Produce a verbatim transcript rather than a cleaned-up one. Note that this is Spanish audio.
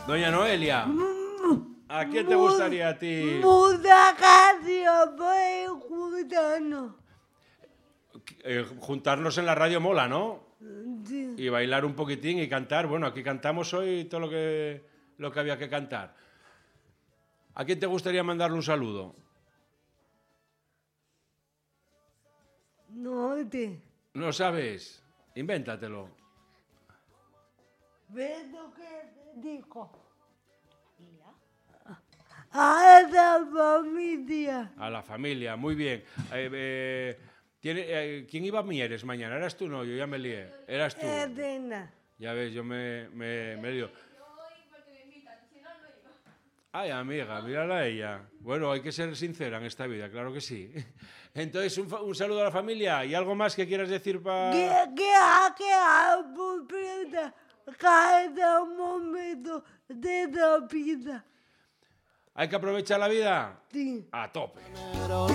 Doña Noelia, ¿a quién te gustaría a ti? Mucha canción voy escuchando. Eh, juntarnos en la radio mola, ¿no? Sí. Y bailar un poquitín y cantar. Bueno, aquí cantamos hoy todo lo que, lo que había que cantar. ¿A quién te gustaría mandarle un saludo? No te. ¿No sabes? Invéntatelo. ¿Ves lo que te digo? A la familia. A la familia, muy bien. Eh, eh, ¿tiene, eh, ¿Quién iba a Mieres mañana? ¿Eras tú? No, yo ya me lié. Eras tú. Elena. Ya ves, yo me, me, me lío. Ay, amiga, mírala a ella. Bueno, hay que ser sincera en esta vida, claro que sí. Entonces, un, un saludo a la familia. ¿Y algo más que quieras decir para...? Que, que, que aburrida cada momento de la vida. ¿Hay que aprovechar la vida? Sí. A tope.